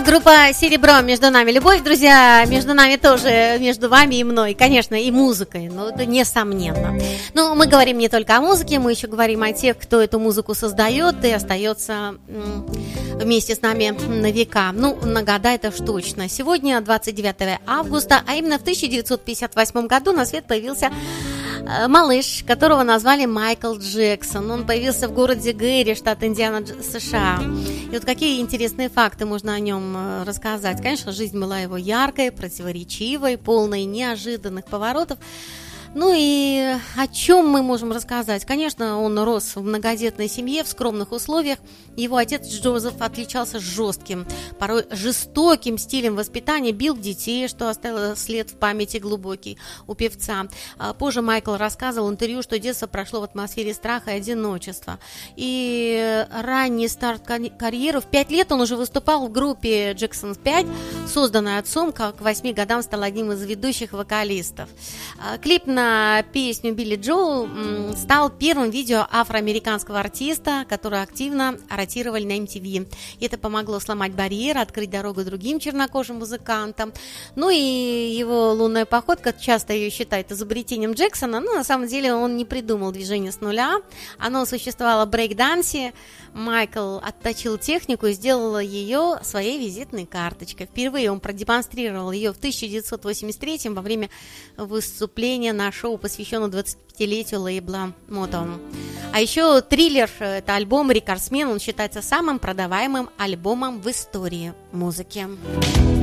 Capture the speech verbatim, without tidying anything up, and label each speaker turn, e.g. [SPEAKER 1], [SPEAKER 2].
[SPEAKER 1] Группа «Серебро», «Между нами любовь», друзья, между нами тоже, между вами и мной, конечно, и музыкой, но это несомненно. Но мы говорим не только о музыке, мы еще говорим о тех, кто эту музыку создает и остается вместе с нами на века. Ну, на года это уж точно. Сегодня двадцать девятого августа, а именно в тысяча девятьсот пятьдесят восьмом году на свет появился малыш, которого назвали Майкл Джексон. Он появился в городе Гэри, штат Индиана, США. И вот какие интересные факты можно о нем рассказать. Конечно, жизнь была его яркой, противоречивой, полной неожиданных поворотов. Ну и о чем мы можем рассказать? Конечно, он рос в многодетной семье, в скромных условиях. Его отец Джозеф отличался жестким, порой жестоким стилем воспитания, бил детей, что оставило след в памяти глубокий у певца. Позже Майкл рассказывал в интервью, что детство прошло в атмосфере страха и одиночества. И ранний старт карьеры, в пять лет он уже выступал в группе Джексон пять, созданной отцом, как к восьми годам стал одним из ведущих вокалистов. Клип на песню Билли Джоэл стал первым видео афроамериканского артиста, который активно ротировали на эм ти ви. И это помогло сломать барьер, открыть дорогу другим чернокожим музыкантам. Ну и его лунная походка, часто ее считают изобретением Джексона, но на самом деле он не придумал движение с нуля. Оно существовало в брейк-дансе. Майкл отточил технику и сделал ее своей визитной карточкой. Впервые он продемонстрировал ее в тысяча девятьсот восемьдесят третьем во время выступления на шоу, посвященном двадцатипятилетию лейбла Motown. А еще «Триллер» — это альбом «Рекордсмен», он считается самым продаваемым альбомом в истории музыки.